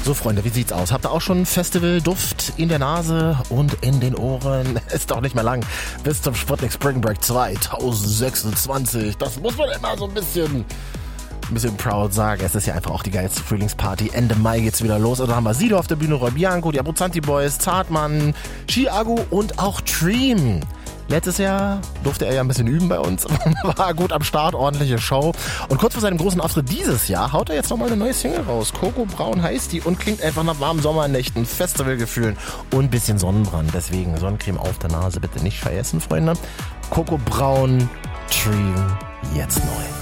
So Freunde, wie sieht's aus? Habt ihr auch schon Festivalduft in der Nase und in den Ohren? Ist doch nicht mehr lang. Bis zum Sputnik Spring Break 2026. Das muss man immer so ein bisschen proud sagen. Es ist ja einfach auch die geilste Frühlingsparty. Ende Mai geht's wieder los. Und da haben wir Sido auf der Bühne, Roy Bianco, die Abruzzanti Boys, Zartmann, Chiago und auch Dream. Letztes Jahr durfte er ja ein bisschen üben bei uns, war gut am Start, ordentliche Show. Und kurz vor seinem großen Auftritt dieses Jahr haut er jetzt nochmal eine neue Single raus. Coco Braun heißt die und klingt einfach nach warmen Sommernächten, Festivalgefühlen und ein bisschen Sonnenbrand. Deswegen Sonnencreme auf der Nase bitte nicht vergessen, Freunde. Coco Braun, Dream, jetzt neu.